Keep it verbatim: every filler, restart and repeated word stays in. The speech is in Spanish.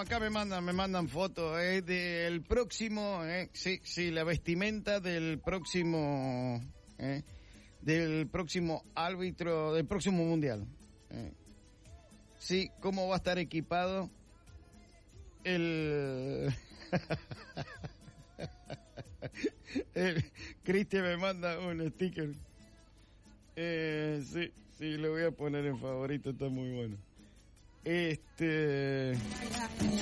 acá me mandan, me mandan fotos eh, del próximo, eh, sí, sí, la vestimenta del próximo, eh, del próximo árbitro, del próximo mundial. Eh. Sí, cómo va a estar equipado el... el Cristian me manda un sticker. Eh, sí, sí, lo voy a poner en favorito, está muy bueno. Este...